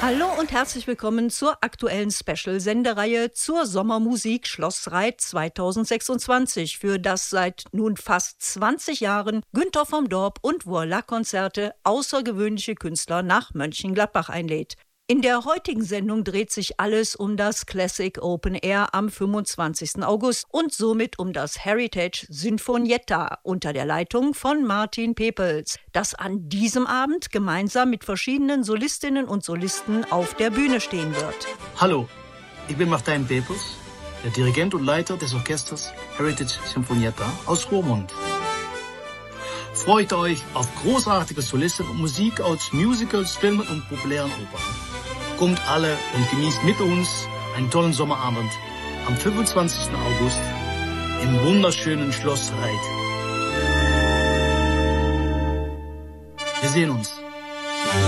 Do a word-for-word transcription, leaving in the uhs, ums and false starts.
Hallo und herzlich willkommen zur aktuellen Special-Sendereihe zur Sommermusik Schloss Reit zweitausendsechsundzwanzig, für das seit nun fast zwanzig Jahren Günther vom Dorp und Voila-Konzerte außergewöhnliche Künstler nach Mönchengladbach einlädt. In der heutigen Sendung dreht sich alles um das Classic Open Air am fünfundzwanzigsten August und somit um das Heritage Sinfonietta unter der Leitung von Martin Pepels, das an diesem Abend gemeinsam mit verschiedenen Solistinnen und Solisten auf der Bühne stehen wird. Hallo, ich bin Martin Pepels, der Dirigent und Leiter des Orchesters Heritage Sinfonietta aus Roermond. Freut euch auf großartige Solisten und Musik aus Musicals, Filmen und populären Opern. Kommt alle und genießt mit uns einen tollen Sommerabend am fünfundzwanzigsten August im wunderschönen Schloss Reit. Wir sehen uns.